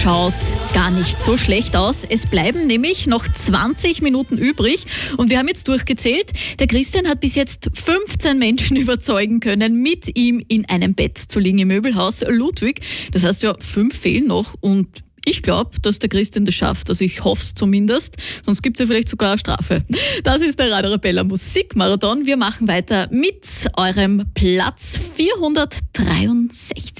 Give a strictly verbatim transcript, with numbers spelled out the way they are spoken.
schaut gar nicht so schlecht aus. Es bleiben nämlich noch zwanzig Minuten übrig und wir haben jetzt durchgezählt. Der Christian hat bis jetzt fünfzehn Menschen überzeugen können, mit ihm in einem Bett zu liegen im Möbelhaus Ludwig. Das heißt ja, fünf fehlen noch und ich glaube, dass der Christian das schafft. Also ich hoffe es zumindest. Sonst gibt es ja vielleicht sogar eine Strafe. Das ist der Radio Arabella Musikmarathon. Wir machen weiter mit eurem Platz vierhundertdreiundsechzig.